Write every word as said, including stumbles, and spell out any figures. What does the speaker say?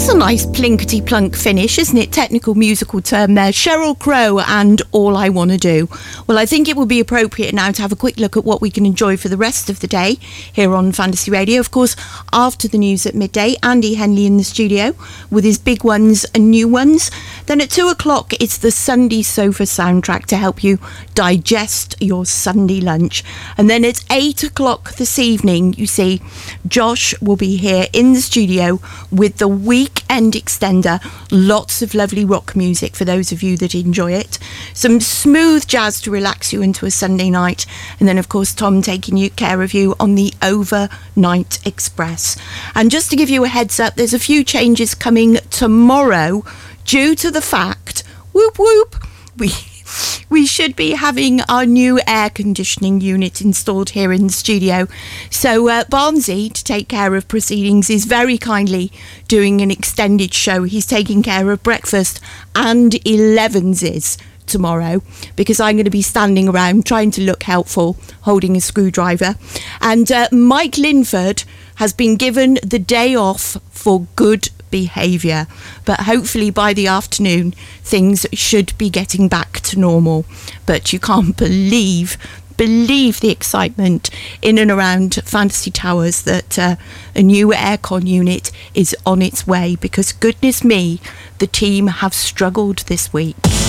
That's a nice plinkety-plunk finish, isn't it? Technical musical term there. Sheryl Crow and All I Want to Do. Well, I think it would be appropriate now to have a quick look at what we can enjoy for the rest of the day here on Fantasy Radio. Of course, after the news at midday, Andy Henley in the studio with his big ones and new ones. Then at two o'clock, it's the Sunday Sofa soundtrack to help you digest your Sunday lunch. And then at eight o'clock this evening, you see, Josh will be here in the studio with the weekend extender. Lots of lovely rock music for those of you that enjoy it. Some smooth jazz to relax you into a Sunday night. And then, of course, Tom taking you, care of you on the Overnight Express. And just to give you a heads up, there's a few changes coming tomorrow due to the fact, whoop whoop, we... We should be having our new air conditioning unit installed here in the studio. So uh, Barnsey, to take care of proceedings, is very kindly doing an extended show. He's taking care of breakfast and elevenses tomorrow because I'm going to be standing around trying to look helpful, holding a screwdriver. And uh, Mike Linford has been given the day off for good behaviour, but hopefully by the afternoon things should be getting back to normal. But you can't believe believe the excitement in and around Fantasy Towers that uh, a new aircon unit is on its way, because goodness me, the team have struggled this week.